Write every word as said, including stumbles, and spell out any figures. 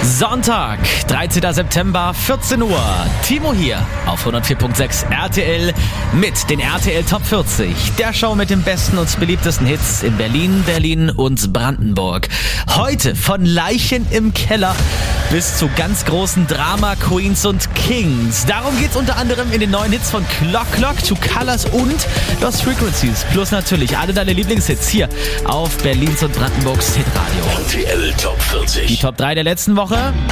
Sonntag, dreizehnter September, vierzehn Uhr. Timo hier auf hundertvier Komma sechs R T L mit den R T L Top vierzig. Der Show mit den besten und beliebtesten Hits in Berlin, Berlin und Brandenburg. Heute von Leichen im Keller bis zu ganz großen Drama Queens und Kings. Darum geht's unter anderem in den neuen Hits von Clock Clock, Two Colors und Lost Frequencies. Plus natürlich alle deine Lieblingshits hier auf Berlins und Brandenburgs Hitradio. R T L Top vierzig. Die Top drei der letzten Woche.